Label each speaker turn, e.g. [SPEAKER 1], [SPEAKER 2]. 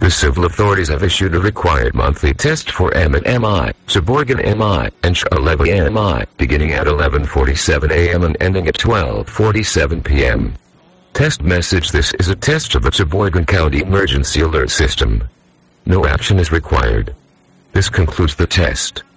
[SPEAKER 1] The civil authorities have issued a required monthly test for Emmett MI, Sheboygan MI, and Shaw-Levy MI, beginning at 11:47 a.m. and ending at 12:47 p.m. Test message: this is a test of the Sheboygan County Emergency Alert System. No action is required. This concludes the test.